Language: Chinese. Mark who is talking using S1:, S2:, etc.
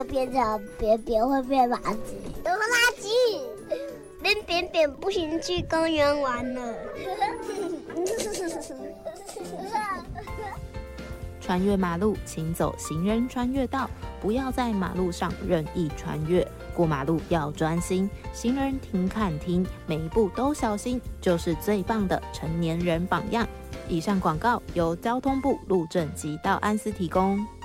S1: 变成扁扁会变垃圾，有垃圾。变扁扁不行，去公园玩了。
S2: 穿越马路，请走行人穿越道，不要在马路上任意穿越。过马路要专心，行人停看听，每一步都小心，就是最棒的成年人榜样。以上广告由交通部路政及道安司提供。